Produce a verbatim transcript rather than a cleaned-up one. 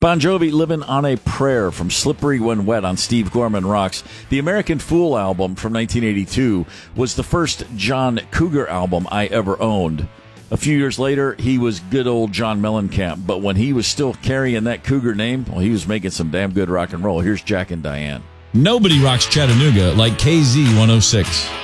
Bon Jovi, Living on a Prayer from Slippery When Wet on Steve Gorman Rocks. The American Fool album from nineteen eighty-two was the first John Cougar album I ever owned. A few years later, he was good old John Mellencamp, but when he was still carrying that Cougar name, well, he was making some damn good rock and roll. Here's Jack and Diane. Nobody rocks Chattanooga like K Z one oh six.